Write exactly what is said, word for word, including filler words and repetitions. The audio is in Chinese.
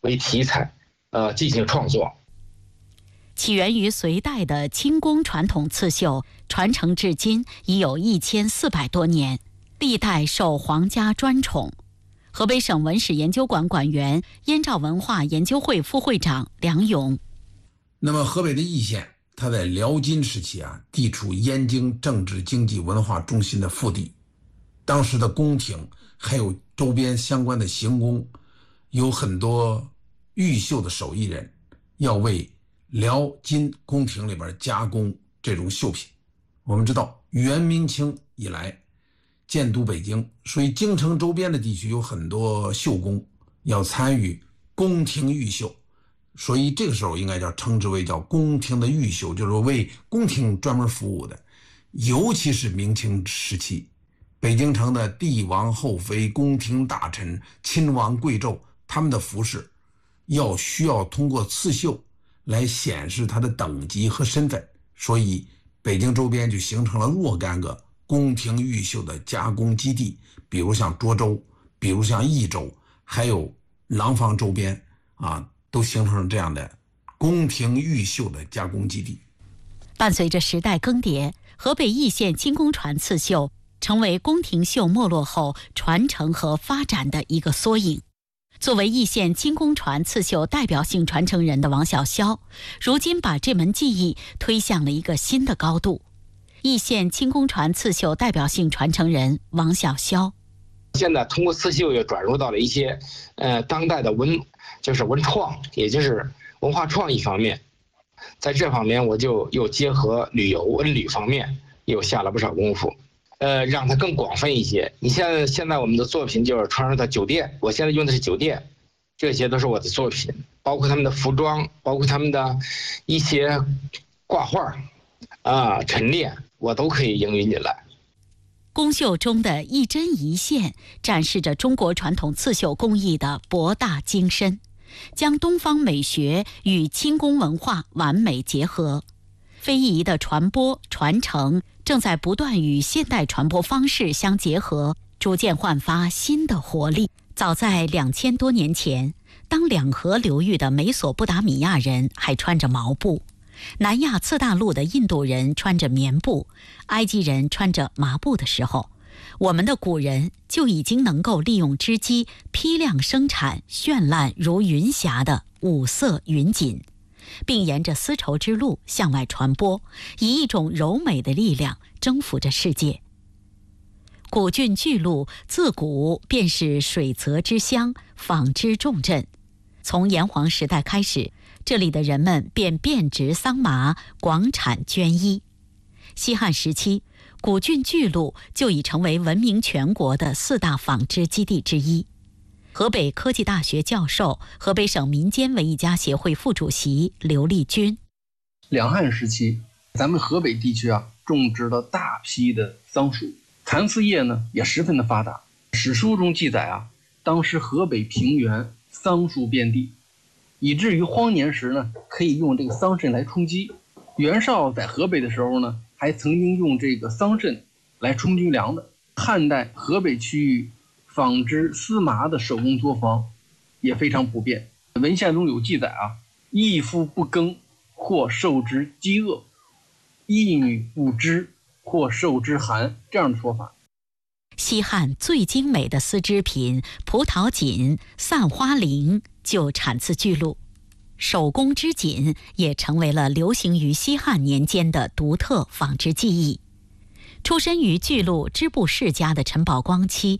为题材，呃，进行创作。 起源于隋代的清宫传统刺绣，传承至今已有一千四百多年，历代受皇家专宠。河北省文史研究馆馆员、燕赵文化研究会副会长梁勇。 那么河北的易县，它在辽金时期啊，地处燕京政治经济文化中心的腹地，当时的宫廷还有周边相关的行宫，有很多玉绣的手艺人要为辽金宫廷里边加工这种绣品。我们知道元明清以来建都北京，所以京城周边的地区有很多绣工要参与宫廷御绣，所以这个时候应该叫称之为叫宫廷的御绣，就是为宫廷专门服务的。尤其是明清时期，北京城的帝王后妃、宫廷大臣、亲王贵胄，他们的服饰要需要通过刺绣来显示他的等级和身份，所以北京周边就形成了若干个宫廷御绣的加工基地，比如像涿州，比如像益州，还有廊坊周边啊，都形成了这样的宫廷御绣的加工基地。 伴随着时代更迭，河北易县金宫传刺绣成为宫廷绣没落后传承和发展的一个缩影。作为易县金宫传刺绣代表性传承人的王小霄，如今把这门技艺推向了一个新的高度。易县金宫传刺绣代表性传承人王小霄， 现在通过刺绣也转入到了一些呃当代的文，就是文创，也就是文化创意方面。在这方面，我就又结合旅游文旅方面，又下了不少功夫。呃，让它更广泛一些。你像现在我们的作品就是传入到酒店，我现在用的是酒店，这些都是我的作品，包括他们的服装，包括他们的一些挂画啊、陈列，我都可以应用进来。 宫绣中的一针一线，展示着中国传统刺绣工艺的博大精深，将东方美学与清宫文化完美结合。非遗的传播传承正在不断与现代传播方式相结合，逐渐焕发新的活力。早在两千多年前，当两河流域的美索不达米亚人还穿着毛布，南亚次大陆的印度人穿着棉布，埃及人穿着麻布的时候，我们的古人就已经能够利用织机批量生产绚烂如云霞的五色云锦，并沿着丝绸之路向外传播，以一种柔美的力量征服着世界。古郡巨鹿自古便是水泽之乡，纺织重镇。从炎黄时代开始，这里的人们便遍植桑麻，广产绢衣。西汉时期，古郡巨鹿就已成为闻名全国的四大纺织基地之一。河北科技大学教授、河北省民间文艺家协会副主席刘立军。 两汉时期，咱们河北地区啊，种植了大批的桑树，蚕丝业呢也十分的发达。史书中记载啊，当时河北平原桑树遍地，以至于荒年时呢，可以用这个桑葚来充饥。袁绍在河北的时候呢，还曾经用这个桑葚来充军粮的。汉代河北区域纺织丝麻的手工作坊也非常普遍。文献中有记载啊，一夫不耕，或受之饥饿；一女不织，或受之寒，这样的说法。 西汉最精美的丝织品葡萄锦、散花绫就产自巨鹿，手工织锦也成为了流行于西汉年间的独特纺织技艺。出身于巨鹿织布世家的陈宝光妻